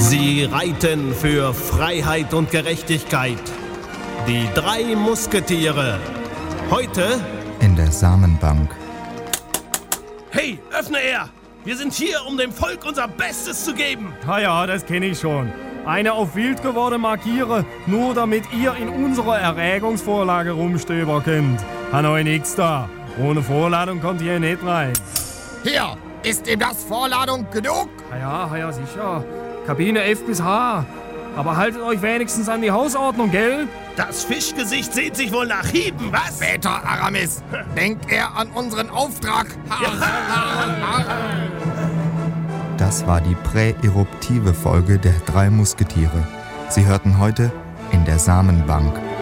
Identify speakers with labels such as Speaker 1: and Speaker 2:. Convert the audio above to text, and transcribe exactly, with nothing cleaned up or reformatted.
Speaker 1: Sie reiten für Freiheit und Gerechtigkeit. Die drei Musketiere. Heute
Speaker 2: in der Samenbank.
Speaker 1: Hey, öffne er! Wir sind hier, um dem Volk unser Bestes zu geben.
Speaker 3: Ja, ja, das kenne ich schon. Eine auf wild geworden markiere, nur damit ihr in unserer Erwägungsvorlage rumstöber könnt. Han euch nix da. Ohne Vorladung kommt ihr nicht rein.
Speaker 4: Hier, ist ihm das Vorladung genug?
Speaker 3: Ja, ja, ja, sicher. Kabine F bis H. Aber haltet euch wenigstens an die Hausordnung, gell?
Speaker 1: Das Fischgesicht sehnt sich wohl nach Hieben, was?
Speaker 4: Väter Aramis, denkt er an unseren Auftrag?
Speaker 2: Das war die präeruptive Folge der drei Musketiere. Sie hörten heute in der Samenbank.